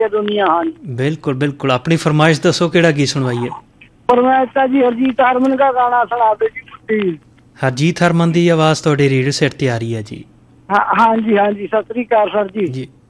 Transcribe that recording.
ਦੁਨੀਆ। ਹਾਂਜੀ ਬਿਲਕੁਲ ਬਿਲकुल। ਆਪਣੀ ਫਰਮਾਇਸ਼ ਦੱਸੋ, ਕਿਹੜਾ ਗੀਤ ਸੁਣਵਾਈਏ? ਫਰਮਾਇਸ਼ ਤਾਂ ਜੀ ਹਰਜੀਤ ਹਰਮਨ ਦਾ ਗਾਣਾ ਸੁਣਾ ਦਿਓ ਜੀ ਕੁੱਤੀ। ਹਰਜੀਤ ਹਰਮਨ ਦੀ ਆਵਾਜ਼ ਤੁਹਾਡੇ ਰੇਡੀਓ ਸੈੱਟ ਤੇ ਆ ਰਹੀ ਹੈ ਜੀ। ਹਾਂਜੀ ਹਾਂਜੀ, ਸਤਿ ਸ੍ਰੀ ਅਕਾਲ ਸਰ ਜੀ। ਜੀ